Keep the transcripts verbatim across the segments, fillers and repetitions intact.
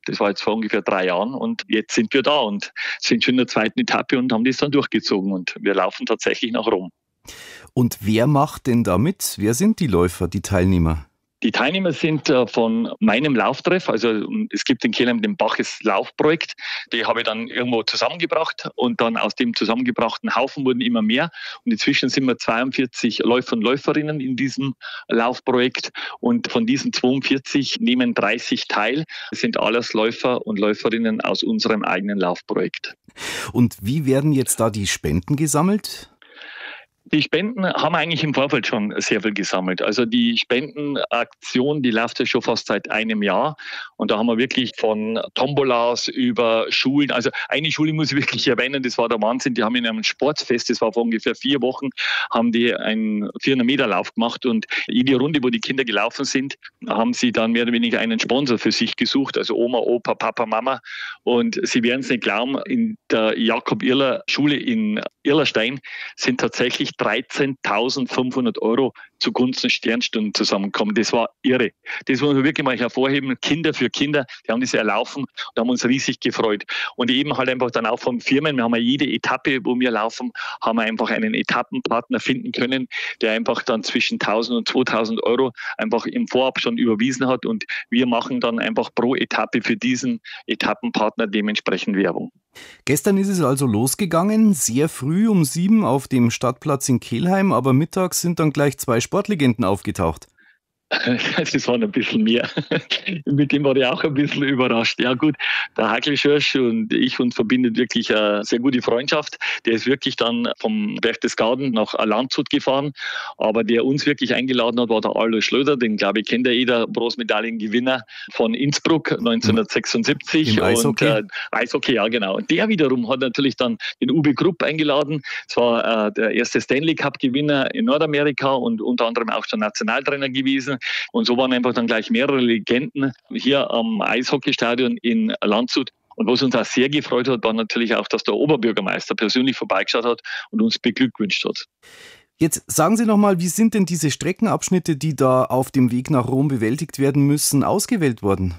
Das war jetzt vor ungefähr drei Jahren und jetzt sind wir da und sind schon in der zweiten Etappe und haben das dann durchgezogen und wir laufen tatsächlich nach Rom. Und wer macht denn da mit? Wer sind die Läufer, die Teilnehmer? Die Teilnehmer sind äh, von meinem Lauftreff, also es gibt in Kelheim den Baches Laufprojekt, die habe ich dann irgendwo zusammengebracht und dann aus dem zusammengebrachten Haufen wurden immer mehr und inzwischen sind wir zweiundvierzig Läufer und Läuferinnen in diesem Laufprojekt und von diesen zweiundvierzig nehmen dreißig teil. Das sind alles Läufer und Läuferinnen aus unserem eigenen Laufprojekt. Und wie werden jetzt da die Spenden gesammelt? Die Spenden haben wir eigentlich im Vorfeld schon sehr viel gesammelt. Also die Spendenaktion, die läuft ja schon fast seit einem Jahr. Und da haben wir wirklich von Tombolas über Schulen, also eine Schule muss ich wirklich erwähnen, das war der Wahnsinn. Die haben in einem Sportfest, das war vor ungefähr vier Wochen, haben die einen vierhundert Meter Lauf gemacht. Und jede Runde, wo die Kinder gelaufen sind, haben sie dann mehr oder weniger einen Sponsor für sich gesucht. Also Oma, Opa, Papa, Mama. Und Sie werden es nicht glauben, in der Jakob-Irler-Schule in Irlerstein sind tatsächlich dreizehntausendfünfhundert Euro zugunsten Sternstunden zusammengekommen. Das war irre. Das muss man wirklich mal hervorheben. Kinder für Kinder, die haben das erlaufen und haben uns riesig gefreut. Und eben halt einfach dann auch von Firmen, wir haben ja jede Etappe, wo wir laufen, haben wir einfach einen Etappenpartner finden können, der einfach dann zwischen tausend und zweitausend Euro einfach im Vorab schon überwiesen hat und wir machen dann einfach pro Etappe für diesen Etappenpartner dementsprechend Werbung. Gestern ist es also losgegangen, sehr früh um sieben auf dem Stadtplatz in Kelheim, aber mittags sind dann gleich zwei Sportlegenden aufgetaucht. Das waren ein bisschen mehr. Mit dem war ich auch ein bisschen überrascht. Ja gut, der Hakelschirsch und ich uns verbindet wirklich eine sehr gute Freundschaft. Der ist wirklich dann vom Berchtesgaden nach Landshut gefahren. Aber der uns wirklich eingeladen hat, war der Alois Schlöder. Den, glaube ich, kennt ja jeder, Bronzemedaillengewinner von Innsbruck neunzehnhundertsechsundsiebzig. Im Eishockey? Und, äh, Eishockey, ja genau. Und der wiederum hat natürlich dann den Uwe Grupp eingeladen. Das war äh, der erste Stanley Cup Gewinner in Nordamerika und unter anderem auch schon Nationaltrainer gewesen. Und so waren einfach dann gleich mehrere Legenden hier am Eishockeystadion in Landshut. Und was uns auch sehr gefreut hat, war natürlich auch, dass der Oberbürgermeister persönlich vorbeigeschaut hat und uns beglückwünscht hat. Jetzt sagen Sie noch mal, wie sind denn diese Streckenabschnitte, die da auf dem Weg nach Rom bewältigt werden müssen, ausgewählt worden?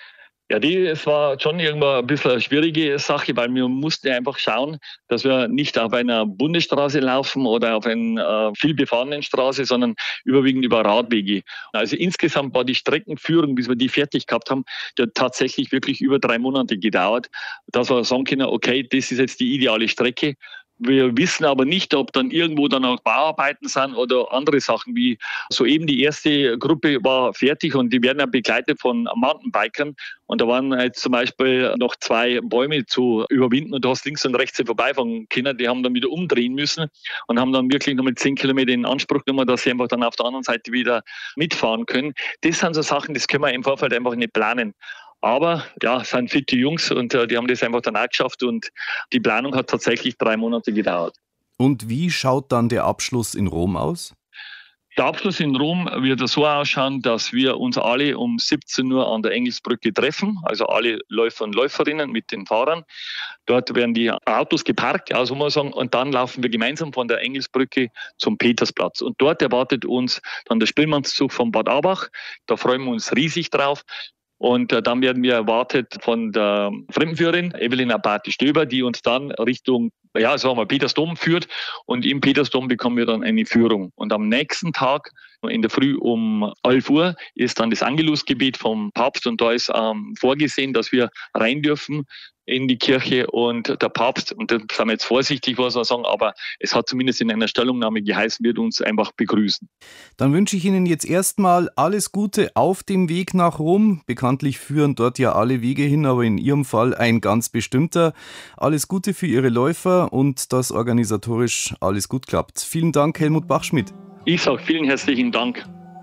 Ja, die, es war schon irgendwo ein bisschen eine schwierige Sache, weil wir mussten einfach schauen, dass wir nicht auf einer Bundesstraße laufen oder auf einer äh, viel befahrenen Straße, sondern überwiegend über Radwege. Also insgesamt war die Streckenführung, bis wir die fertig gehabt haben, die hat tatsächlich wirklich über drei Monate gedauert, dass wir sagen können, okay, das ist jetzt die ideale Strecke. Wir wissen aber nicht, ob dann irgendwo dann auch Bauarbeiten sind oder andere Sachen, wie soeben die erste Gruppe war fertig und die werden ja begleitet von Mountainbikern. Und da waren jetzt zum Beispiel noch zwei Bäume zu überwinden und du hast links und rechts vorbeifahren können. Die haben dann wieder umdrehen müssen und haben dann wirklich nochmal zehn Kilometer in Anspruch genommen, dass sie einfach dann auf der anderen Seite wieder mitfahren können. Das sind so Sachen, das können wir im Vorfeld einfach nicht planen. Aber ja, es sind fitte Jungs und äh, die haben das einfach dann auch geschafft und die Planung hat tatsächlich drei Monate gedauert. Und wie schaut dann der Abschluss in Rom aus? Der Abschluss in Rom wird so ausschauen, dass wir uns alle um siebzehn Uhr an der Engelsbrücke treffen, also alle Läufer und Läuferinnen mit den Fahrern. Dort werden die Autos geparkt, ja, so muss man sagen, und dann laufen wir gemeinsam von der Engelsbrücke zum Petersplatz. Und dort erwartet uns dann der Spielmannszug von Bad Aubach. Da freuen wir uns riesig drauf. Und äh, dann werden wir erwartet von der Fremdenführerin Evelyn Abati-Stöber, die uns dann Richtung, ja, sagen wir, Petersdom führt. Und im Petersdom bekommen wir dann eine Führung. Und am nächsten Tag, in der Früh um elf Uhr, ist dann das Angelusgebet vom Papst. Und da ist ähm, vorgesehen, dass wir rein dürfen in die Kirche und der Papst, und da sind wir jetzt vorsichtig, was wir sagen, aber es hat zumindest in einer Stellungnahme geheißen, wird uns einfach begrüßen. Dann wünsche ich Ihnen jetzt erstmal alles Gute auf dem Weg nach Rom. Bekanntlich führen dort ja alle Wege hin, aber in Ihrem Fall ein ganz bestimmter. Alles Gute für Ihre Läufer und dass organisatorisch alles gut klappt. Vielen Dank, Helmut Bachschmidt. Ich sage vielen herzlichen Dank.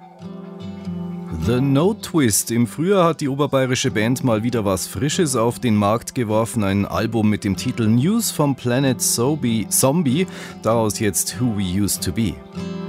The No Twist. Im Frühjahr hat die oberbayerische Band mal wieder was Frisches auf den Markt geworfen. Ein Album mit dem Titel News vom Planet Zombie. Daraus jetzt Who We Used to Be.